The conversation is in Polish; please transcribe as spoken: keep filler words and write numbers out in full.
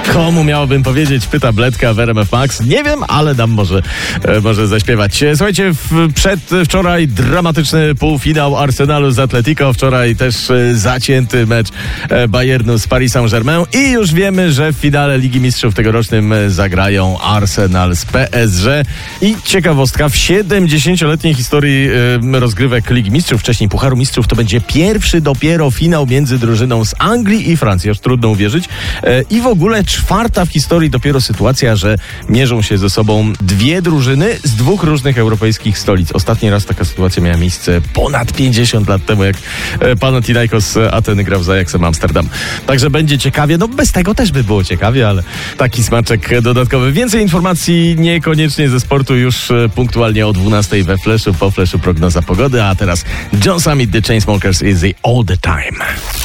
Komu miałbym powiedzieć? Pyta Bledka w R M F Max. Nie wiem, ale dam może, e, może zaśpiewać. Słuchajcie, w, przedwczoraj dramatyczny półfinał Arsenalu z Atletico. Wczoraj też e, zacięty mecz e, Bayernu z Paris Saint-Germain. I już wiemy, że w finale Ligi Mistrzów tegorocznym e, zagrają Arsenal z P S G. I ciekawostka, w siedemdziesięcioletniej historii e, rozgrywek Ligi Mistrzów, wcześniej Pucharu Mistrzów, to będzie pierwszy dopiero finał między drużyną z Anglii i Francji. Aż trudno uwierzyć. E, I w ogóle czwarta w historii dopiero sytuacja, że mierzą się ze sobą dwie drużyny z dwóch różnych europejskich stolic. Ostatni raz taka sytuacja miała miejsce ponad pięćdziesiąt lat temu, jak Panathinaikos Ateny grał z Ajaxem Amsterdam. Także będzie ciekawie. No bez tego też by było ciekawie, ale taki smaczek dodatkowy. Więcej informacji niekoniecznie ze sportu już punktualnie o dwunastej we Flashu. Po Flashu prognoza pogody, a teraz John Summit, The Chainsmokers is the all the time.